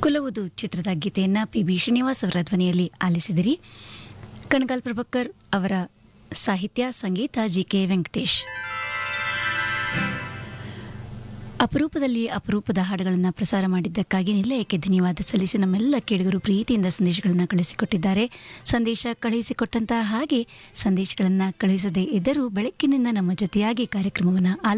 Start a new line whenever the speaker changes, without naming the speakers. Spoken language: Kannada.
ಕುಲವುದು ಚಿತ್ರದ ಗೀತೆಯನ್ನು ಪಿ.ಬಿ. ಶ್ರೀನಿವಾಸ್ ಅವರ ಧ್ವನಿಯಲ್ಲಿ ಆಲಿಸಿದಿರಿ. ಕಣಗಾಲ್ ಪ್ರಭಾಕರ್ ಅವರ ಸಾಹಿತ್ಯ, ಸಂಗೀತ ಜಿ.ಕೆ. ವೆಂಕಟೇಶ್. ಅಪರೂಪದಲ್ಲಿ ಅಪರೂಪದ ಹಾಡುಗಳನ್ನು ಪ್ರಸಾರ ಮಾಡಿದ್ದಕ್ಕಾಗಿ ನಿಲಯಕ್ಕೆ ಧನ್ಯವಾದ ಸಲ್ಲಿಸಿ ನಮ್ಮೆಲ್ಲ ಕೇಳುಗರು ಪ್ರೀತಿಯಿಂದ ಸಂದೇಶಗಳನ್ನು ಕಳಿಸಿಕೊಟ್ಟಿದ್ದಾರೆ. ಸಂದೇಶ ಕಳುಹಿಸಿಕೊಟ್ಟಂತಹ ಹಾಗೆ ಸಂದೇಶಗಳನ್ನು ಕಳುಹಿಸದೇ ಇದ್ದರೂ ಬೆಳಕಿನಿಂದ ನಮ್ಮ ಜೊತೆಯಾಗಿ ಕಾರ್ಯಕ್ರಮವನ್ನು